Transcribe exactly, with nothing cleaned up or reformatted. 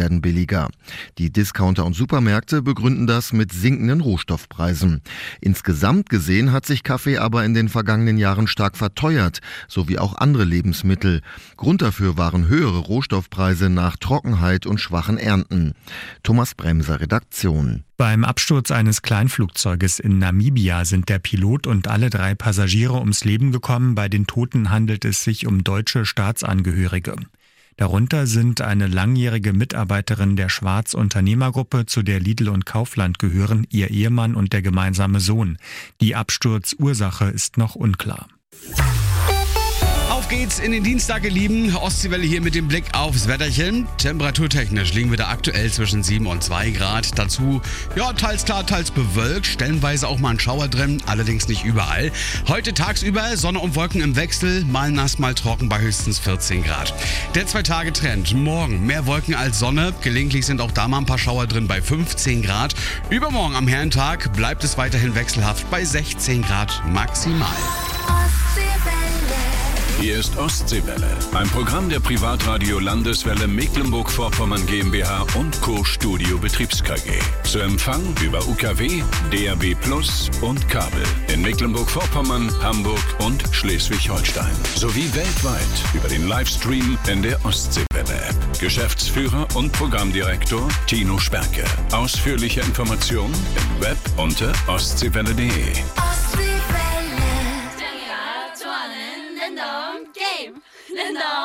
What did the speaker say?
werden billiger. Die Discounter und Supermärkte begründen das mit sinkenden Rohstoffpreisen. Insgesamt gesehen hat sich Kaffee aber in den vergangenen Jahren stark verteuert, sowie auch andere Lebensmittel. Grund dafür waren höhere Rohstoffpreise nach Trockenheit und schwachen Ernten. Thomas Bremser, Redaktion. Beim Absturz eines Kleinflugzeuges in Namibia sind der Pilot und alle drei Passagiere ums Leben gekommen. Bei den Toten handelt es sich um deutsche Staatsangehörige. Darunter sind eine langjährige Mitarbeiterin der Schwarz-Unternehmergruppe, zu der Lidl und Kaufland gehören, ihr Ehemann und der gemeinsame Sohn. Die Absturzursache ist noch unklar. Auf geht's in den Dienstag, ihr Lieben. Ostseewelle hier mit dem Blick aufs Wetterchen. Temperaturtechnisch liegen wir da aktuell zwischen sieben und zwei Grad. Dazu, ja, teils klar, teils bewölkt. Stellenweise auch mal ein Schauer drin, allerdings nicht überall. Heute tagsüber Sonne und Wolken im Wechsel, mal nass, mal trocken bei höchstens vierzehn Grad. Der Zwei-Tage-Trend. Morgen mehr Wolken als Sonne. Gelegentlich sind auch da mal ein paar Schauer drin bei fünfzehn Grad. Übermorgen am Herrentag bleibt es weiterhin wechselhaft bei sechzehn Grad maximal. Hier ist Ostseewelle, ein Programm der Privatradio Landeswelle Mecklenburg-Vorpommern GmbH und Co. Studio Betriebs K G. Zu Empfang über U K W, D A B Plus und Kabel in Mecklenburg-Vorpommern, Hamburg und Schleswig-Holstein. Sowie weltweit über den Livestream in der Ostseewelle-App. Geschäftsführer und Programmdirektor Tino Sperke. Ausführliche Informationen im Web unter ostseewelle punkt de. Game.